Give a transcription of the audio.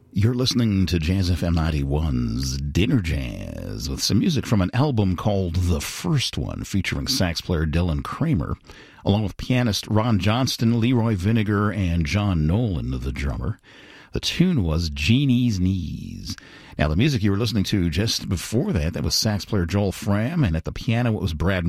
You're listening to Jazz FM 91's Dinner Jazz with some music from an album called The First One, featuring sax player Dylan Kramer, along with pianist Ron Johnston, Leroy Vinegar, and John Nolan, the drummer. The tune was Jeannie's Knees. Now, the music you were listening to just before that was sax player Joel Fram, and at the piano it was Brad